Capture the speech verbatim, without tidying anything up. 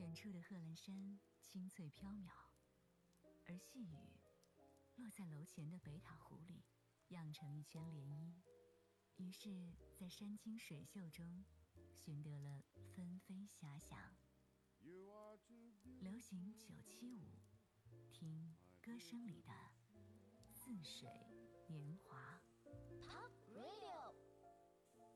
远处的贺兰山清脆飘渺，而细雨落在楼前的北塔湖里，漾成一圈涟漪。于是，在山清水秀中，寻得了纷飞遐想。流行九七五，听歌声里的似水年华。